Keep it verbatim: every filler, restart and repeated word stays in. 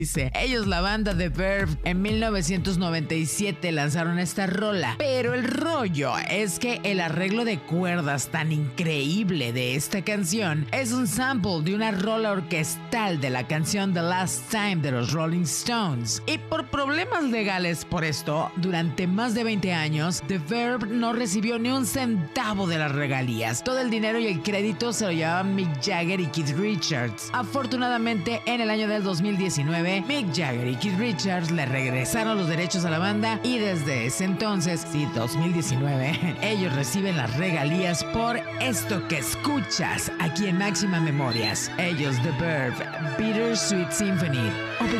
Dice, ellos, la banda The Verve, en mil novecientos noventa y siete lanzaron esta rola, pero el rollo es que el arreglo de cuerdas tan increíble de esta canción es un sample de una rola orquestal de la canción The Last Time de los Rolling Stones. Y por problemas legales por esto, durante más de veinte años, The Verve no recibió ni un centavo de las regalías. Todo el dinero y el crédito se lo llevaban Mick Jagger y Keith Richards. Afortunadamente, en el año del dos mil diecinueve, Mick Jagger y Keith Richards le regresaron los derechos a la banda y desde ese entonces, sí, dos mil diecinueve, ellos reciben las regalías por esto que escuchas aquí en Máxima Memorias. Ellos, The Verve, Bittersweet Symphony.